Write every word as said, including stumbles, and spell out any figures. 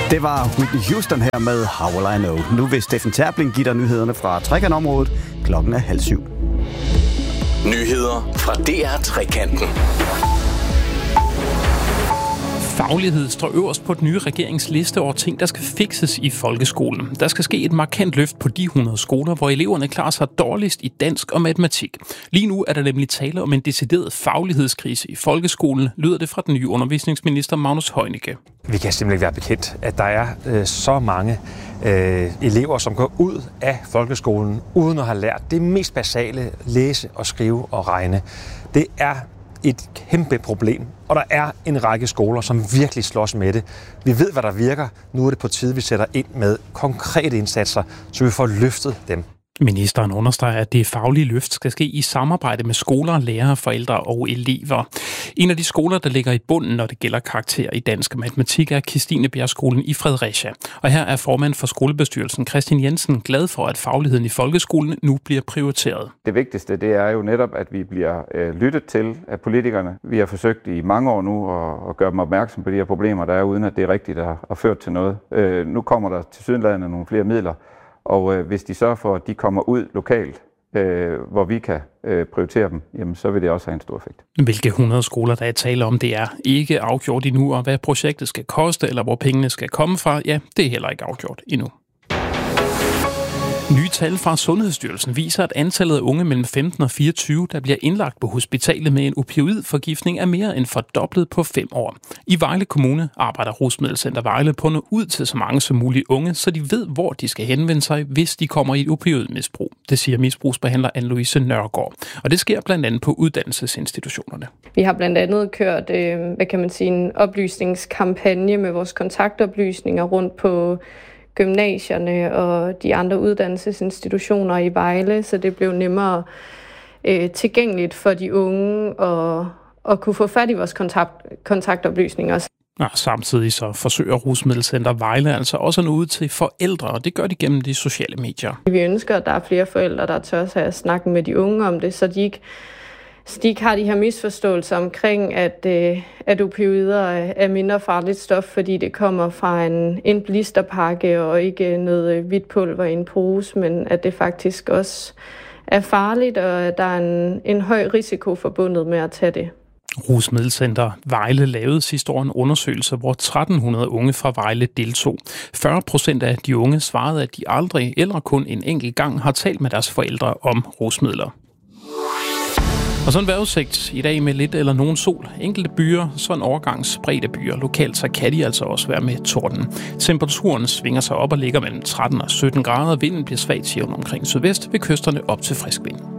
Det var Whitney Houston her med How Will I Know. Nu vil Steffen Terpling give dig nyhederne fra Trekantområdet. Klokken er halv syv. Nyheder fra D R Trekanten. Faglighed står øverst på den nye regerings liste over ting, der skal fikses i folkeskolen. Der skal ske et markant løft på de hundrede skoler, hvor eleverne klarer sig dårligst i dansk og matematik. Lige nu er der nemlig tale om en decideret faglighedskrise i folkeskolen, lyder det fra den nye undervisningsminister Magnus Heunicke. Vi kan simpelthen ikke være bekendt, at der er øh, så mange øh, elever, som går ud af folkeskolen uden at have lært det mest basale: læse og skrive og regne. Det er et kæmpe problem, og der er en række skoler, som virkelig slås med det. Vi ved, hvad der virker. Nu er det på tide, vi sætter ind med konkrete indsatser, så vi får løftet dem. Ministeren understreger, at det faglige løft skal ske i samarbejde med skoler, lærere, forældre og elever. En af de skoler, der ligger i bunden, når det gælder karakterer i dansk og matematik, er Kristinebjergskolen i Fredericia. Og her er formand for skolebestyrelsen Christian Jensen glad for, at fagligheden i folkeskolen nu bliver prioriteret. Det vigtigste, det er jo netop, at vi bliver øh, lyttet til af politikerne. Vi har forsøgt i mange år nu at, at gøre dem opmærksom på de her problemer, der er, uden at det er rigtigt at, at føre til noget. Øh, nu kommer der tilsyneladende nogle flere midler. Og øh, hvis de sørger for, at de kommer ud lokalt, øh, hvor vi kan øh, prioritere dem, jamen, så vil det også have en stor effekt. Hvilke hundrede skoler, der er tale om, det er ikke afgjort endnu, og hvad projektet skal koste, eller hvor pengene skal komme fra, ja, det er heller ikke afgjort endnu. Nye tal fra Sundhedsstyrelsen viser, at antallet af unge mellem femten og fireogtyve, der bliver indlagt på hospitalet med en opioidforgiftning, er mere end fordoblet på fem år. I Vejle Kommune arbejder Rusmiddelcenter Vejle på at nå ud til så mange som muligt unge, så de ved, hvor de skal henvende sig, hvis de kommer i et opioidmisbrug. Det siger misbrugsbehandler Anne-Louise Nørgaard. Og det sker blandt andet på uddannelsesinstitutionerne. Vi har blandt andet kørt, øh, hvad kan man sige, en oplysningskampagne med vores kontaktoplysninger rundt på gymnasierne og de andre uddannelsesinstitutioner i Vejle, så det blev nemmere øh, tilgængeligt for de unge at, at kunne få fat i vores kontakt, kontaktoplysninger. Ja, samtidig så forsøger Rusmiddelcenter Vejle altså også at nå ud til forældre, og det gør de gennem de sociale medier. Vi ønsker, at der er flere forældre, der tør at snakke med de unge om det, så de ikke Så de ikke har de her misforståelser omkring, at, øh, at opioider er mindre farligt stof, fordi det kommer fra en, en blisterpakke og ikke noget hvidt pulver i en pose, men at det faktisk også er farligt, og at der er en, en høj risiko forbundet med at tage det. Rusmiddelcenter Vejle lavede sidste år en undersøgelse, hvor tretten hundrede unge fra Vejle deltog. fyrre procent af de unge svarede, at de aldrig eller kun en enkelt gang har talt med deres forældre om rusmidler. Og så en vejrudsigt i dag med lidt eller nogen sol. Enkelte byer, så en overgang spredte byer. Lokalt så kan de altså også være med torden. Temperaturen svinger sig op og ligger mellem tretten og sytten grader. Vinden bliver svagt jævn omkring sydvest, ved kysterne op til frisk vind.